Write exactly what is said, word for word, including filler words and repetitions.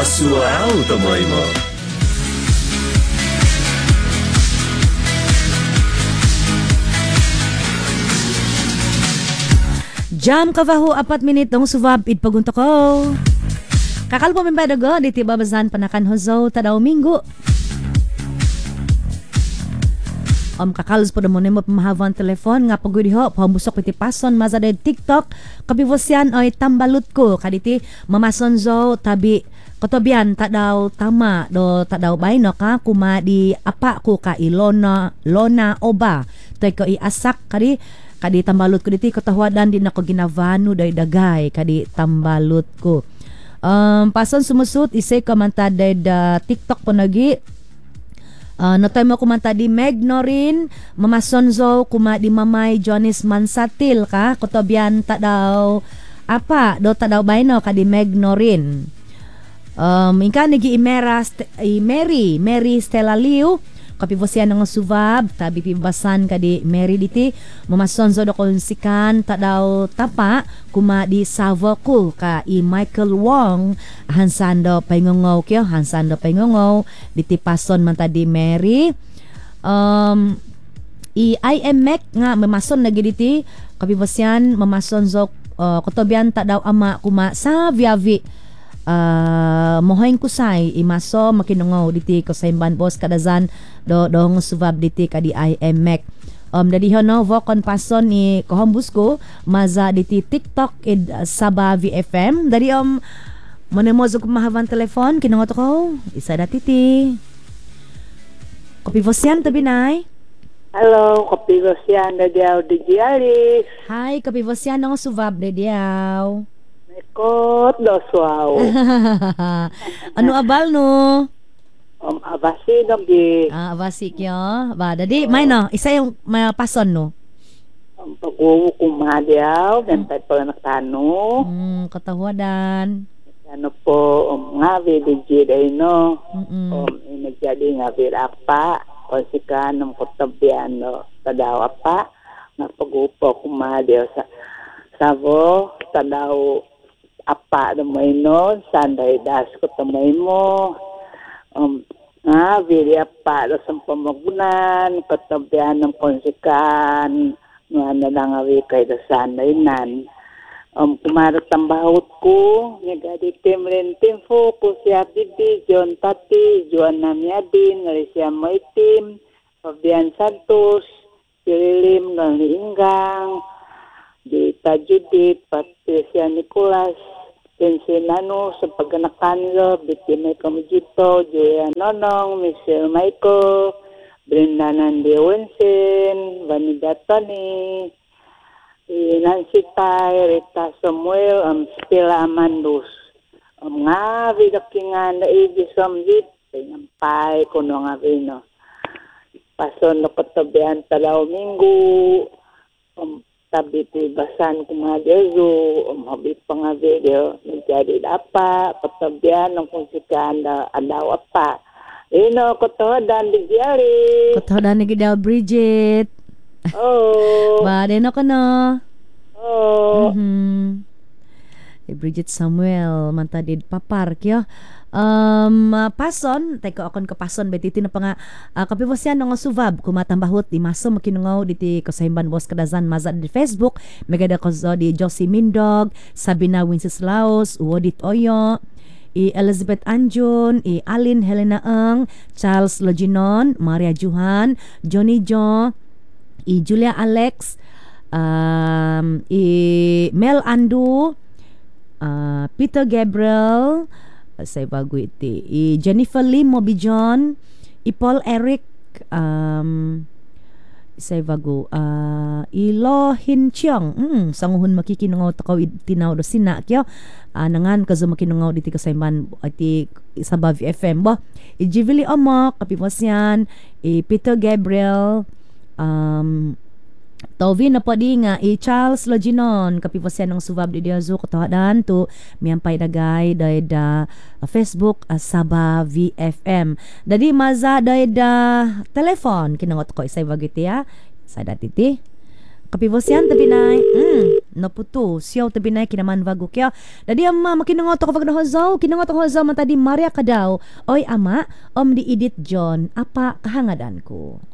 Pasua Automoimo. Jam kavahu apat minit dong subab it pagunto ko. Kakal po member go di tiba basan panakan hozo tadaw minggu. Om kakalus po mo nemo pamahavan telepon nga pagudi ho pambusok iti pason mazade TikTok kapivosyan oy tambalut ko kaditi mamason zo tabi kotobian tadaw tama do tadaw bayno ka kuma di apa ko ka ilona lona oba toy ko iasak kadi kadi tambalut ko diti katawadan din ako ginavano day dagay kadi tambalut ko. Um, pason sumusut isay kamanta day da TikTok po nagi. Uh, notay mo kumanta di Meg Norin, Mama Sonzo, kuma di Mamay Jonis Mansatil ka kotobian ta daw apa do ta daw bayno kadi Meg Norin. Um, ingka nagi Imera st- i Mary, Mary Stella Liu kapivosian ng subab tabi pibasan kadi Mary diti mamasonzo do konsikan ta daw tapa kuma di Savoku ka i Michael Wong hansando paingongaw kyo hansando paingongaw diti pason man ta di Mary um i I M Mac nga mamason nagi diti kapivosian mamasonzo uh, kotobian ta daw ama kuma sa Viavi Uh, mohain kusay imaso makinungaw diti ko sa imban boss kadazan do dong subab diti kadi I M Mac um dadi hono vokon pason ni kohombus ko maza diti TikTok id Sabah V F M dari om monemozo ko mahavan telepon kinungaw ko isa datiti kopivosyan tabi nay. Halo, kopivosyan dadiaw digialis. Hai kopivosyan ng subab dadiaw. Ikot dos wow. Ano abal no? Um abasi dong di. Ah abasi kyo. Ba dadi may no isa yung may pason no. Um paguwo kumadiaw dan tay pala nakano. Hmm katawadan. Ano po um nga video day no. Mm. Um inagjadi nga apa konsikan ng kotabian no. Tadaw apa nga pagupo kumadiaw sa Savo tadaw apa damay no sanday das ko tamay mo um nga vili apa do sa pamagunan katabian ng konsikan nga nalangawi kay da sanday nan um kumarat tambahot ko nagadi timren tim focus ya bibi John Tati Juan Namiadin Alicia Maitim Fabian Santos Sirilim ng Liinggang di Tajudit Patricia Nicolas Pensinano sa paganakan lo Bitime Kamujito Julia Nonong Michelle Michael Brenda Nandi Wensen Vanida Tony Nancy Tai Rita Samuel um, Stella Amandus um, nga vidakingan na i-disomjit pinyampay ko no nga vino pason no katabihan talaw minggu um, tabi basan kumadezo umhabit pang video menjadi apa patabian ng konsikan da adaw apa ino kotodan di diari kotodan ni daw Bridget oh ba deno kono oh mhm eh, Bridget Samuel mantadid papar kyo um uh, pason teko akon ke pason betiti na panga uh, kapivosyan nga subab kumatambahot di maso makinungaw diti kasahimban boss kadazan mazad di Facebook megada ko di Josie Mindog Sabina Wenceslaus Wodit Oyo i Elizabeth Anjun i Alin Helena Ang Charles Loginon Maria Juhan Johnny Jo i Julia Alex um i Mel Andu uh, Peter Gabriel say bago iti i Jennifer Lim Mobijon i Paul Eric um say bago uh, i Lo Hin Chiang mm, sanguhon makikinungaw takaw tinaw do sina kyo uh, nangan kazo makinungaw diti kasayman iti Sabah V F M bo i Jivili Omok kapipasyan i Peter Gabriel um Tovi na po di nga i Charles Loginon kapipasyan ng subab di diazo katawadan to miyampay dagay day da uh, Facebook uh, Sabah V F M dadi maza day da telefon kinangot ko isay bagiti ya sa datiti Kapivosyan tabi na mm, naputo siyaw tabi na kinaman bago kya. Dadi ama makinungot ko pag nahozaw, kinungot ko hozaw man tadi Maria kadaw. Oy ama, om di edit John, apa kahangadan ko.